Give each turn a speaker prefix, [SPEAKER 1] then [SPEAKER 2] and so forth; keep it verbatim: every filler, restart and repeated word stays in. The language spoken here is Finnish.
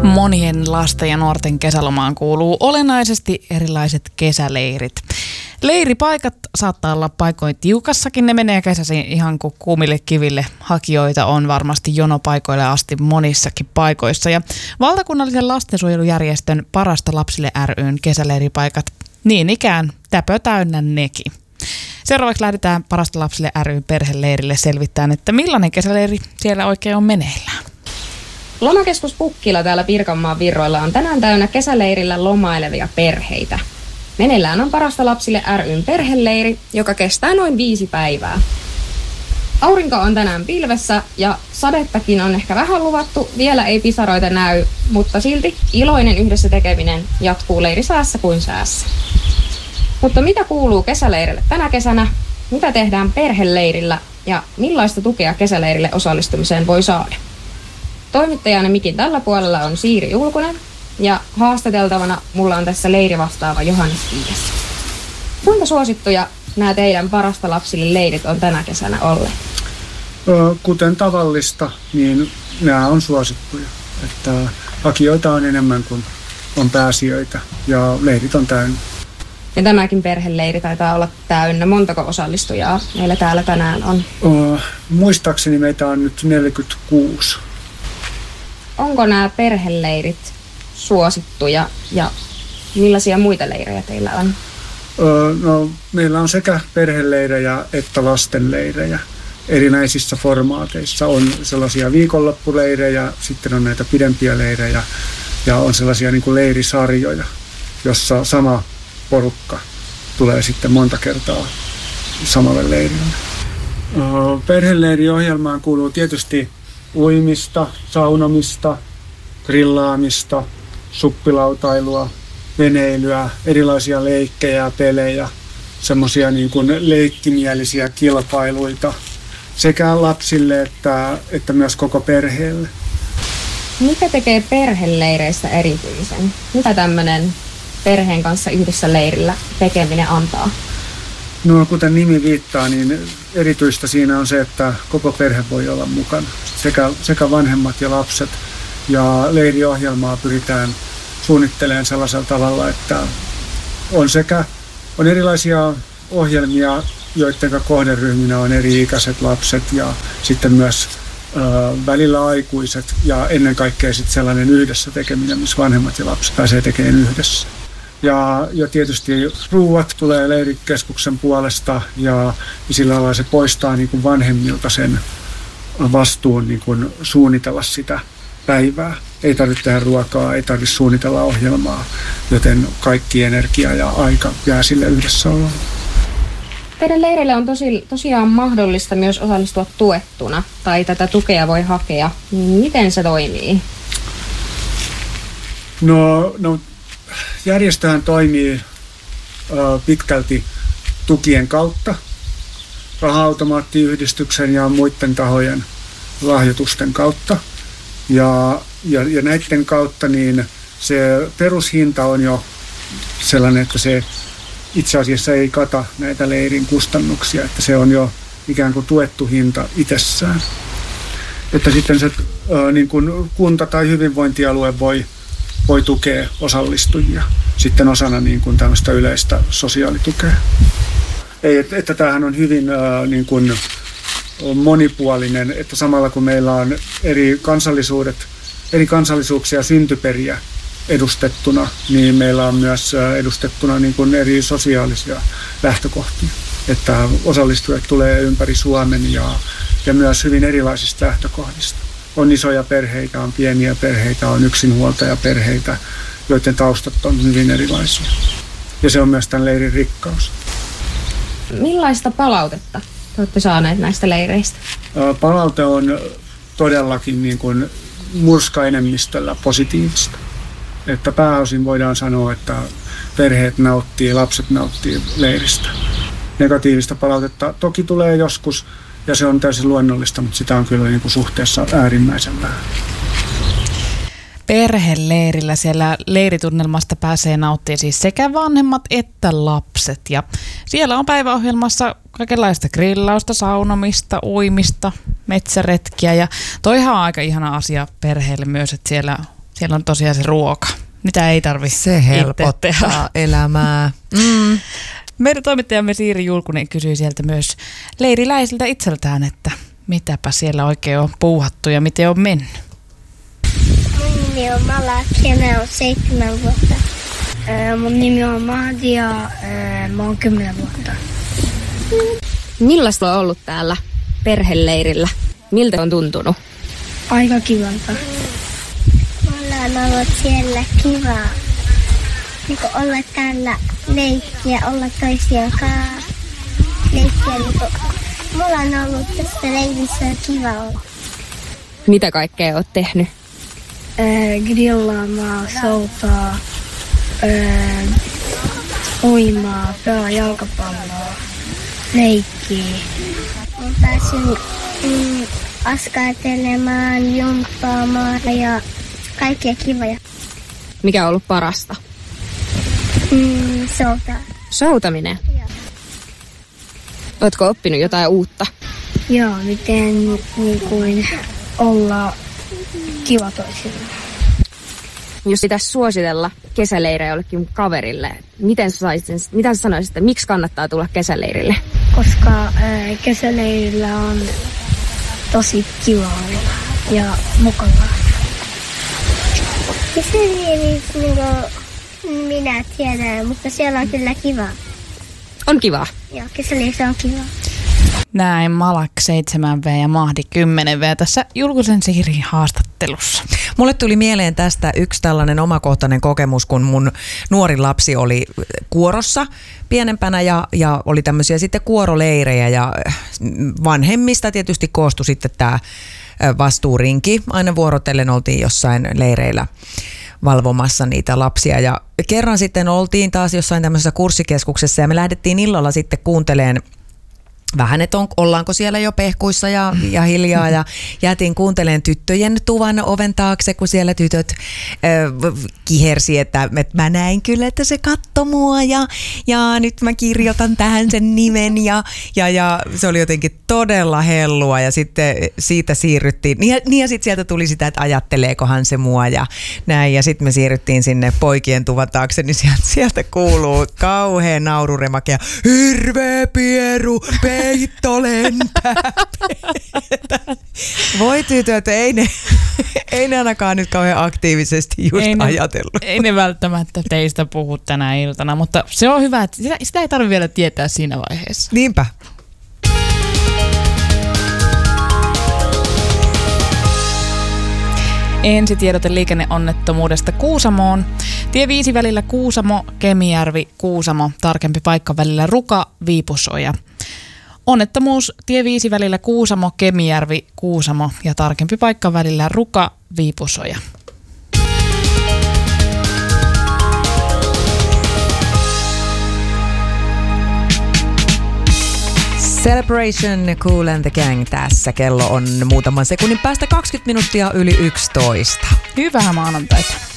[SPEAKER 1] Monien lasten ja nuorten kesälomaan kuuluu olennaisesti erilaiset kesäleirit. Leiripaikat saattaa olla paikoin tiukassakin, ne menee kesäisin ihan kuin kuumille kiville. Hakijoita on varmasti jonopaikoille asti monissakin paikoissa. Ja valtakunnallisen lastensuojelujärjestön Parasta lapsille ry:n kesäleiripaikat niin ikään täpö täynnä nekin. Seuraavaksi lähdetään Parasta lapsille ry:n perheleirille selvittämään, että millainen kesäleiri siellä oikein on meneillään.
[SPEAKER 2] Lomakeskus Pukkila täällä Pirkanmaan virroilla on tänään täynnä kesäleirillä lomailevia perheitä. Meneillään on Parasta lapsille ry:n perheleiri, joka kestää noin viisi päivää. Aurinko on tänään pilvessä ja sadettakin on ehkä vähän luvattu, vielä ei pisaroita näy, mutta silti iloinen yhdessä tekeminen jatkuu leirisäässä kuin säässä. Mutta mitä kuuluu kesäleirille tänä kesänä, mitä tehdään perheleirillä ja millaista tukea kesäleirille osallistumiseen voi saada? Toimittajana mikin tällä puolella on Siiri Julkunen ja haastateltavana mulla on tässä leirivastaava Johannes Kiies. Kuinka suosittuja nämä teidän Parasta lapsille leirit on tänä kesänä olleet?
[SPEAKER 3] Kuten tavallista, niin nämä on suosittuja. Että hakijoita on enemmän kuin on pääsijöitä ja leirit on täynnä.
[SPEAKER 2] Ja tämäkin perheleiri taitaa olla täynnä. Montako osallistujaa meillä täällä tänään on?
[SPEAKER 3] Muistaakseni meitä on nyt neljäkymmentäkuusi.
[SPEAKER 2] Onko nämä perheleirit suosittuja ja millaisia muita leirejä teillä on?
[SPEAKER 3] Öö, no, meillä on sekä perheleirejä että lastenleirejä erinäisissä formaateissa. On sellaisia viikonloppuleirejä, sitten on näitä pidempiä leirejä ja on sellaisia niin kuin leirisarjoja, jossa sama porukka tulee sitten monta kertaa samalle leirille. Öö, perheleiriohjelmaan kuuluu tietysti uimista, saunomista, grillaamista, suppilautailua, veneilyä, erilaisia leikkejä, pelejä, semmoisia niin kuin leikkimielisiä kilpailuita sekä lapsille että, että myös koko perheelle.
[SPEAKER 2] Mikä tekee perheleireistä erityisen? Mitä tämmöinen perheen kanssa yhdessä leirillä tekeminen antaa?
[SPEAKER 3] No kuten nimi viittaa, niin erityistä siinä on se, että koko perhe voi olla mukana. Sekä, sekä vanhemmat ja lapset. Ja leiriohjelmaa pyritään suunnittelemaan sellaisella tavalla, että on sekä on erilaisia ohjelmia, joiden kohderyhminä on eri-ikäiset lapset ja sitten myös ö, välillä aikuiset ja ennen kaikkea sitten sellainen yhdessä tekeminen, missä vanhemmat ja lapset pääsee tekemään yhdessä. Ja, ja tietysti ruuat tulee leirikeskuksen puolesta ja, ja sillä lailla se poistaa niin kuin vanhemmilta sen vastuun niin kuin suunnitella sitä päivää. Ei tarvitse tehdä ruokaa, ei tarvitse suunnitella ohjelmaa, joten kaikki energia ja aika jää sille yhdessä olla.
[SPEAKER 2] Teidän leirille on tosi, tosiaan mahdollista myös osallistua tuettuna tai tätä tukea voi hakea. Miten se toimii?
[SPEAKER 3] No, no järjestöhän toimii ö, pitkälti tukien kautta, raha-automaattiyhdistyksen ja muiden tahojen lahjoitusten kautta. Ja, ja, ja näiden kautta niin se perushinta on jo sellainen, että se itse asiassa ei kata näitä leirin kustannuksia, että se on jo ikään kuin tuettu hinta itsessään. Että sitten se ö, niin kuin kunta tai hyvinvointialue voi, voi tukea osallistujia sitten osana niin kuin tämmöistä yleistä sosiaalitukea. Ei, että, että tämähän on hyvin ö, niin kuin monipuolinen, että samalla kun meillä on eri kansallisuudet, eri kansallisuuksia syntyperiä edustettuna, niin meillä on myös edustettuna niin kuin eri sosiaalisia lähtökohtia. Että osallistujat tulee ympäri Suomen ja, ja myös hyvin erilaisista lähtökohdista. On isoja perheitä, on pieniä perheitä, on yksinhuoltajaperheitä, joiden taustat on hyvin erilaisia. Ja se on myös tämän leirin rikkaus.
[SPEAKER 2] Millaista palautetta te olette saaneet näistä leireistä?
[SPEAKER 3] Palaute on todellakin niin kuin murskaenemmistöllä positiivista. Että pääosin voidaan sanoa, että perheet nauttii, lapset nauttii leiristä. Negatiivista palautetta toki tulee joskus ja se on täysin luonnollista, mutta sitä on kyllä niin kuin suhteessa äärimmäisen vähän.
[SPEAKER 1] Perheleirillä siellä leiritunnelmasta pääsee nauttimaan siis sekä vanhemmat että lapset. Ja siellä on päiväohjelmassa kaikenlaista grillausta, saunomista, uimista, metsäretkiä. Ja toihan on aika ihana asia perheelle myös, että siellä Siellä on tosiaan se ruoka, mitä ei tarvitse
[SPEAKER 4] Se helpottaa elämää. Mm.
[SPEAKER 1] Meidän toimittajamme Siiri Julkunen kysyi sieltä myös leiriläisiltä itseltään, että mitäpä siellä oikein on puuhattu ja miten on mennyt.
[SPEAKER 5] Mun nimi on Malak ja mä oon seitsemän vuotta. Mun nimi on Mahdi ja mä oon kymmenen vuotta.
[SPEAKER 2] Millaista on ollut täällä perheleirillä? Miltä on tuntunut?
[SPEAKER 5] Aika kivalta. Mulla on ollut siellä kivaa. Niin olla täällä leikkiä, olla toisien kanssa. Leikkiä, niin mulla on ollut tässä leirissä kiva olla.
[SPEAKER 2] Mitä kaikkea oot tehnyt?
[SPEAKER 5] Äh, grillaamaan, soutaa, äh, uimaa, pelaa jalkapalloa, leikkiä. Olen päässyt mm, askartelemaan, jumppaamaan ja kaikkea kivoja.
[SPEAKER 2] Mikä on ollut parasta?
[SPEAKER 5] Mm, soutaa.
[SPEAKER 2] Soutaminen?
[SPEAKER 5] Joo.
[SPEAKER 2] Ootko oppinut jotain uutta?
[SPEAKER 5] Joo, miten niin kuin olla kiva toisilleen.
[SPEAKER 2] Jos pitäisi suositella kesäleirejä jollekin kaverille, miten sä, saisit, mitä sä sanoisit, että miksi kannattaa tulla kesäleirille?
[SPEAKER 5] Koska ää, kesäleirillä on tosi kiva olla ja mukavaa. Kesäleirissä niin minä tiedän, mutta siellä on kyllä kiva.
[SPEAKER 2] On kiva.
[SPEAKER 5] Joo, kesäleirissä on kiva.
[SPEAKER 1] Näin Malak seitsemän vuotta ja Mahdi kymmenen vuotta tässä Julkusen Siirin haastattelussa.
[SPEAKER 4] Mulle tuli mieleen tästä yksi tällainen omakohtainen kokemus, kun mun nuori lapsi oli kuorossa pienempänä ja, ja oli tämmöisiä sitten kuoroleirejä ja vanhemmista tietysti koostui sitten tämä vastuurinki. Aina vuorotellen oltiin jossain leireillä valvomassa niitä lapsia ja kerran sitten oltiin taas jossain tämmöisessä kurssikeskuksessa ja me lähdettiin illalla sitten kuuntelemaan vähän, että on, ollaanko siellä jo pehkuissa ja, ja hiljaa ja jäätiin kuuntelemaan tyttöjen tuvan oven taakse, kun siellä tytöt äh, kihersi, että, että mä näin kyllä, että se katsoi mua ja, ja nyt mä kirjoitan tähän sen nimen ja, ja, ja se oli jotenkin todella hellua ja sitten siitä siirryttiin, niin ja, niin ja sitten sieltä tuli sitä, että ajatteleekohan se mua ja näin ja sitten me siirryttiin sinne poikien tuvan taakse, niin sieltä, sieltä kuuluu kauhean naururemake ja hirveä pieru, peitto lentää. Voi tytöt, ei ne, ei ne ainakaan nyt kauhean aktiivisesti just
[SPEAKER 1] ei ne,
[SPEAKER 4] ajatellut.
[SPEAKER 1] Ei ne välttämättä teistä puhu tänä iltana, mutta se on hyvä, että sitä, sitä ei tarvitse vielä tietää siinä vaiheessa.
[SPEAKER 4] Niinpä.
[SPEAKER 1] Ensitiedote liikenneonnettomuudesta Kuusamoon. Tie viisi välillä Kuusamo, Kemijärvi, Kuusamo, tarkempi paikka välillä Ruka, Viipusoja. Onnettomuus tie viisi välillä Kuusamo, Kemijärvi, Kuusamo ja tarkempi paikka välillä Ruka, Viipusoja.
[SPEAKER 4] Celebration, Kool and the Gang tässä. Kello on muutaman sekunnin päästä kaksikymmentä minuuttia yli yksitoista.
[SPEAKER 1] Hyvää maanantaita.